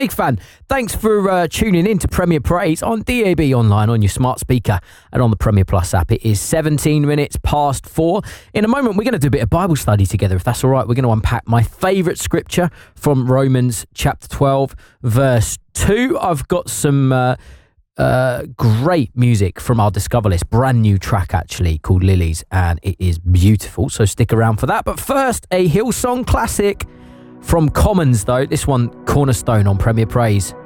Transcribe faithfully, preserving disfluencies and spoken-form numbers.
Big fan. Thanks for uh, tuning in to Premier Praise on D A B online, on your smart speaker, and on the Premier Plus app. It is seventeen minutes past four. In a moment, we're going to do a bit of Bible study together, if that's all right. We're going to unpack my favourite scripture from Romans chapter twelve, verse two. I've got some uh, uh, great music from our Discover List, brand new track actually, called Lilies, and it is beautiful, so stick around for that. But first, a Hillsong classic from Commons, though. This one, Cornerstone, on Premier Praise.